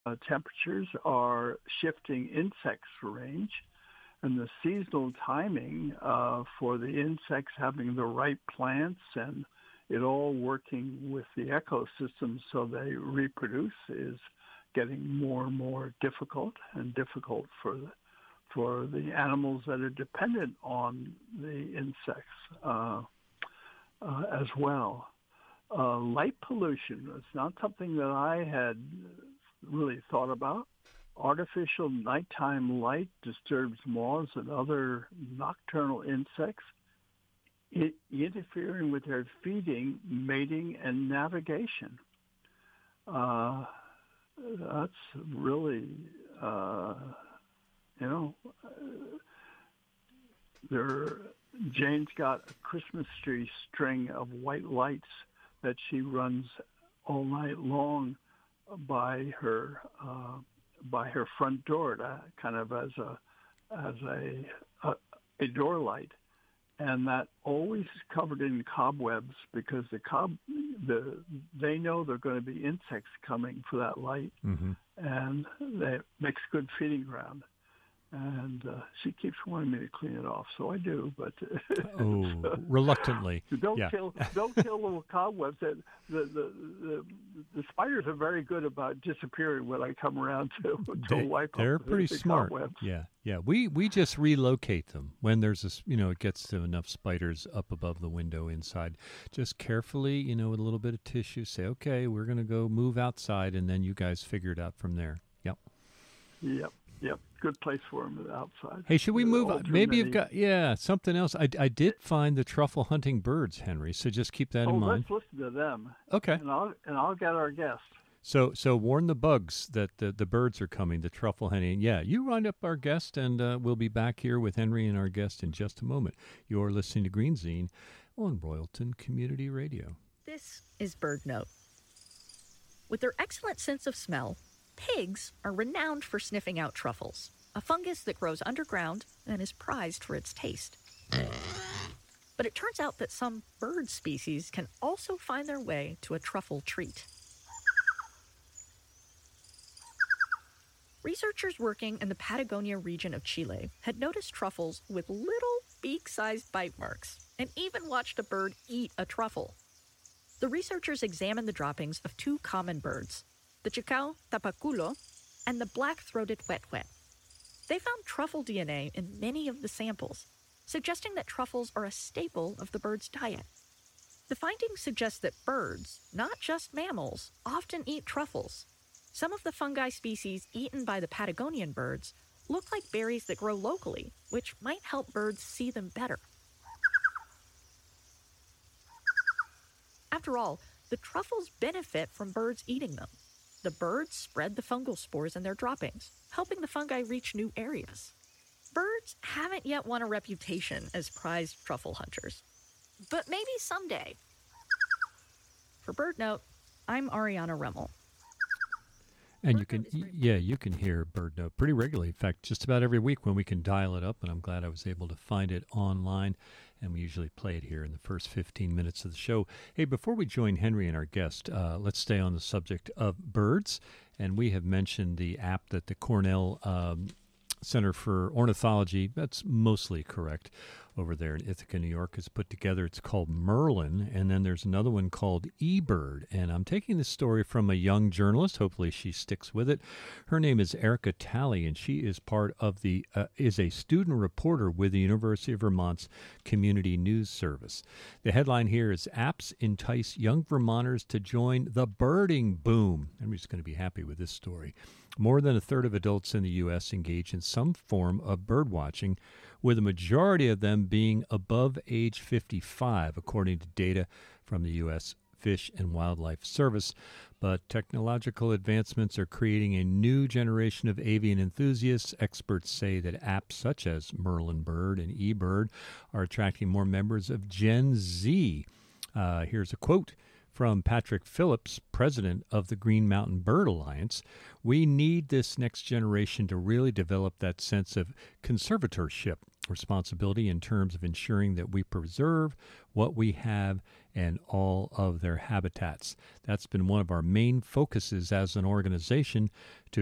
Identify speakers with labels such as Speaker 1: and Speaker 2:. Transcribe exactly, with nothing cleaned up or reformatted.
Speaker 1: uh, temperatures are shifting insects' range, and the seasonal timing uh, for the insects having the right plants and it all working with the ecosystem so they reproduce is getting more and more difficult and difficult for the, for the animals that are dependent on the insects uh, uh, as well. Uh, light pollution is not something that I had really thought about. Artificial nighttime light disturbs moths and other nocturnal insects, it, interfering with their feeding, mating, and navigation. Uh, that's really, uh, you know, uh, there. Jane's got a Christmas tree string of white lights that she runs all night long by her uh, by her front door, to, kind of as a as a, a a door light, and that always is covered in cobwebs because the cob the they know there are going to be insects coming for that light,
Speaker 2: mm-hmm.
Speaker 1: and that makes good feeding ground. And uh, she keeps wanting me to clean it off, so I do. But
Speaker 2: oh,
Speaker 1: so,
Speaker 2: reluctantly,
Speaker 1: don't
Speaker 2: yeah.
Speaker 1: kill, don't kill little cobwebs. That the, the the the spiders are very good about disappearing when I come around to, to
Speaker 2: they,
Speaker 1: wipe
Speaker 2: they're
Speaker 1: up
Speaker 2: pretty
Speaker 1: the, the
Speaker 2: smart.
Speaker 1: Cobwebs.
Speaker 2: Yeah, yeah. We we just relocate them when there's a s- you know it gets to enough spiders up above the window inside. Just carefully, you know, with a little bit of tissue, say, okay, we're gonna go move outside, and then you guys figure it out from there. Yep.
Speaker 1: Yep. Yep, good place for them outside.
Speaker 2: Hey, should we move
Speaker 1: All
Speaker 2: on?
Speaker 1: too
Speaker 2: Maybe
Speaker 1: many.
Speaker 2: you've got, yeah, something else. I, I did find the truffle hunting birds, Henry, so just keep that
Speaker 1: Oh,
Speaker 2: in mind.
Speaker 1: let's listen to them.
Speaker 2: Okay.
Speaker 1: And I'll and I'll get our guest.
Speaker 2: So so warn the bugs that the, the birds are coming, the truffle hunting. Yeah, you round up our guest, and uh, we'll be back here with Henry and our guest in just a moment. You're listening to Green Zine on Royalton Community Radio.
Speaker 3: This is Bird Note. With their excellent sense of smell, pigs are renowned for sniffing out truffles, a fungus that grows underground and is prized for its taste. But it turns out that some bird species can also find their way to a truffle treat. Researchers working in the Patagonia region of Chile had noticed truffles with little beak-sized bite marks and even watched a bird eat a truffle. The researchers examined the droppings of two common birds, the Chicao tapaculo and the black-throated wet-wet. They found truffle D N A in many of the samples, suggesting that truffles are a staple of the bird's diet. The findings suggest that birds, not just mammals, often eat truffles. Some of the fungi species eaten by the Patagonian birds look like berries that grow locally, which might help birds see them better. After all, the truffles benefit from birds eating them. The birds spread the fungal spores in their droppings, helping the fungi reach new areas. Birds haven't yet won a reputation as prized truffle hunters, but maybe someday. For Bird Note, I'm Ariana Remmel.
Speaker 2: And you can, yeah, you can hear Bird Note pretty regularly. In fact, just about every week when we can dial it up, and I'm glad I was able to find it online. And we usually play it here in the first fifteen minutes of the show. Hey, before we join Henry and our guest, uh, let's stay on the subject of birds. And we have mentioned the app that the Cornell um, Center for Ornithology, that's mostly correct, over there in Ithaca, New York, has put together. It's called Merlin, and then there's another one called eBird. And I'm taking this story from a young journalist. Hopefully she sticks with it. Her name is Erica Talley, and she is part of the, uh, is a student reporter with the University of Vermont's Community News Service. The headline here is Apps Entice Young Vermonters to Join the Birding Boom. I'm just going to be happy with this story. More than a third of adults in the U S engage in some form of bird watching, with a majority of them being above age fifty-five, according to data from the U S Fish and Wildlife Service. But technological advancements are creating a new generation of avian enthusiasts. Experts say that apps such as Merlin Bird and eBird are attracting more members of Gen Z. Uh, here's a quote from Patrick Phillips, president of the Green Mountain Bird Alliance. We need this next generation to really develop that sense of conservatorship responsibility in terms of ensuring that we preserve what we have and all of their habitats. That's been one of our main focuses as an organization, to